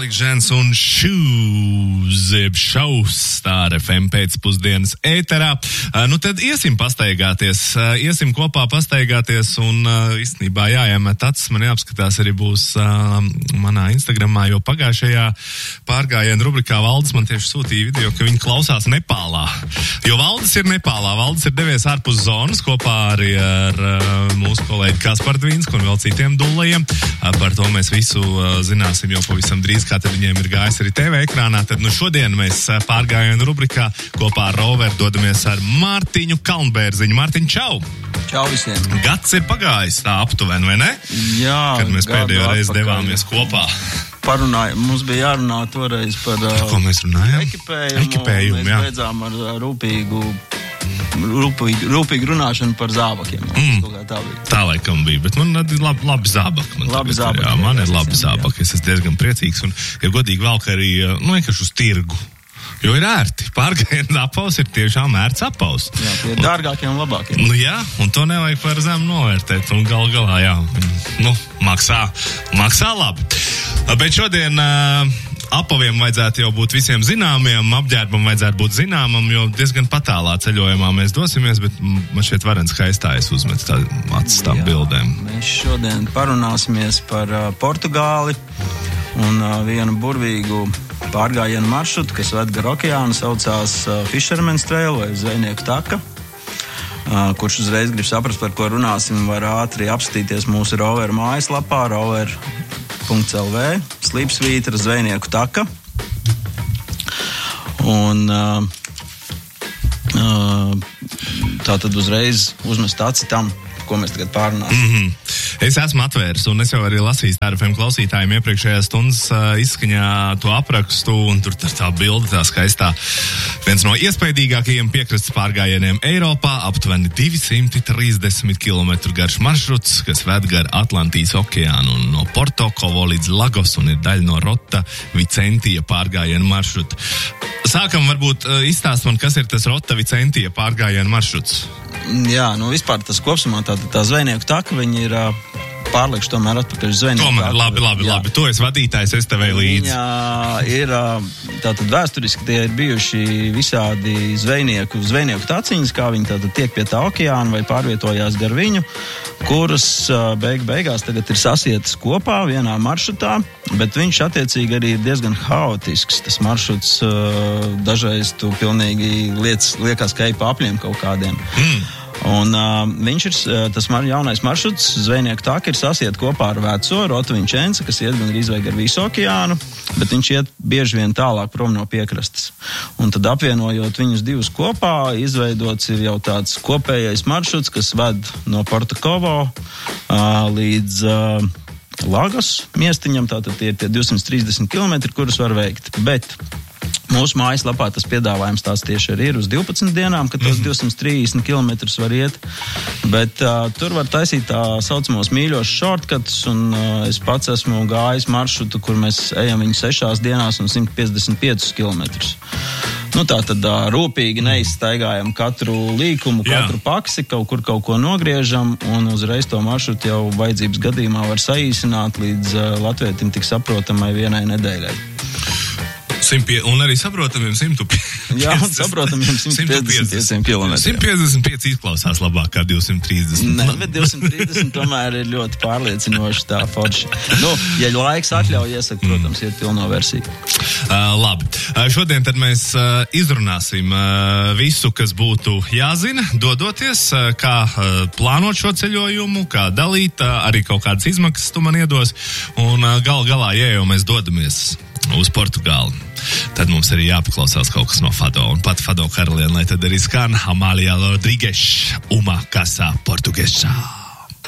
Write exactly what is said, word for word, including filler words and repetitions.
Alex Žens un Shoes, jeb Šaus, tā ar F M pēcpusdienas ēterā. Uh, nu tad iesim pastaigāties, uh, iesim kopā pastaigāties un uh, īstenībā jāiemet acis, man jāapskatās arī būs uh, manā Instagramā, jo pagājušajā pārgājienu rubrikā Valdis man tieši sūtīja video, ka viņi klausās Nepālā. Jo Valdis ir Nepālā, Valdis ir devies ārpus zonas kopā arī ar uh, mūsu kolēģi Kasparu Dvīnsku un vēl citiem dullajiem. Uh, par to mēs visu uh, zināsim jau pavisam drīz, kā tad viņiem ir gājis arī T V ekrānā. Tad nu šodien mēs pārgājienu rubrikā kopā ar Roveru dodamies ar Mārtiņu Kalnbērziņu. Mārtiņ, čau! Čau visiem! Gads ir pagājis tā aptuveni, vai ne? Jā. Kad mēs pēdējo reizi devāmies kopā. Parunāju, mums bija jārunā toreiz par, par ko mēs runājām? Ekipējumu. Ekipējumu, mēs jā. beidzām ar rūpīgu, rūpīgu, rūpīgu runāšanu par zābakiem. Mm. Tā bija. Tā laikam bija, bet man ir labi, labi zābaki. Man labi zābaki. Jā, man ir labi zābaki. Es esmu diezgan priecīgs un, ja godīgi, valk arī, nu, vienkārši uz tirgu. Jo ir ērti. Pārgājienu apaus ir tiešām ērts apaus. Jā, tie ir dārgākie un labākie. Nu jā, un to nevajag par zemu novērtēt. Un gal galā, jā, nu, maksā, maksā labi. Bet šodien uh, apaviem vajadzētu jau būt visiem zināmiem, apģērbam vajadzētu būt zināmam, jo diezgan patālā ceļojumā mēs dosimies, bet man šeit varens skaistājas uzmet tā acis tām bildēm. Mēs šodien parunāsimies par uh, Portugāli un uh, vienu burvīgu pārgājienu maršrutu, kas ved gar okeānu, saucās uh, Fisherman's Trail vai Zvejnieku taka. Uh, kurš uzreiz grib saprast, par ko runāsim, var ātri apskatīties mūsu Rover mājaslapā, rover punkts l v, slīpsvītra Zvejnieku taka. Un uh, uh, tā tad uzreiz uzmest aci tam, ko mēs tagad pārunāsim. Mm-hmm. Es esmu atvērs, un es jau arī lasīju ar F M klausītājiem iepriekšējās stundas uh, izskaņā to aprakstu, un tur tā bilde, tā skaistā. Viens no iespaidīgākajiem piekrastes pārgājieniem Eiropā, aptuveni divi simti trīsdesmit kilometru garš maršruts, kas ved gar Atlantijas okeānu un no Porto Covo līdz Lagos, un ir daļa no Rota Vicentija pārgājienu maršruta. Sākam varbūt uh, izstāst man, kas ir tas Rota Vicentija pārgājienu maršruts. Jā, nu vispār tas kopsumā tā, tā Zvejnieku taka, viņi ir uh, pārliekšu tomēr atpakaļ uz Zvejnieku Tomēr, taka. labi, labi, jā. labi. To es vadītājs, es tevēju līdzi. Viņa ir, uh, tātad vēsturiski tie ir bijuši visādi zvejnieku, zvejnieku taciņas, kā viņi tātad tiek pie tā okeāna vai pārvietojās gar viņu, kuras uh, beig beigās tagad ir sasietas kopā vienā maršrutā, bet viņš attiecīgi arī ir diezgan haotisks. Tas maršruts uh, dažreiz tu pilnīgi liekas, liekas ka ej pa apļiem kaut kādiem. Mm. Un uh, viņš ir, uh, tas mar, jaunais maršruts, Zvejnieku taka, ir sasiet kopā ar veco Rotu Vincenza, kas iet gan izvēg ar visu okeānu, bet viņš iet bieži vien tālāk prom no piekrastes. Un tad apvienojot viņus divus kopā, izveidots ir jau tāds kopējais maršruts, kas ved no Porto Covo uh, līdz uh, Lagos miestiņam, tātad tie ir tie divsimt trīsdesmit kilometri, kurus var veikt. Bet mūsu mājaslapā tas piedāvājums tās tieši arī ir uz divpadsmit dienām, kad tos divsimt trīsdesmit kilometrus var iet. Bet uh, tur var taisīt tā saucamos mīļos shortcuts, un uh, es pats esmu gājis maršrutu, kur mēs ejam viņu sešās dienās un simt piecdesmit piecus kilometrus. Nu tā tad uh, rūpīgi neizstaigājam katru līkumu, katru Jā. paksi, kaut kur kaut ko nogriežam, un uzreiz to maršrutu jau vajadzības gadījumā var saīsināt līdz uh, latvietim tik saprotamai vienai nedēļai. Simpie, un arī saprotamiem simtu piecdesmit. Jā, un saprotamiem simt piecdesmit pieciem kilometriem. simt piecdesmit pieci izklausās labāk kā divsimt trīsdesmit. Nē, bet divsimt trīsdesmit tomēr ir ļoti pārliecinoši tā forši. Nu, ja laiks atļauj, iesaka, protams, iet pilno versiju. Uh, labi. Uh, šodien tad mēs uh, izrunāsim uh, visu, kas būtu jāzina, dodoties, uh, kā uh, plānot šo ceļojumu, kā dalīt, uh, arī kaut kādas izmaksas tu man iedos, un uh, gal galā, ja jau mēs dodamies uz Portugāli, tad mums arī jāpaklausās kaut kas no Fado, un pat Fado karaliene, lai tad arī skan Amália Rodrigues, Uma Casa Portuguesa.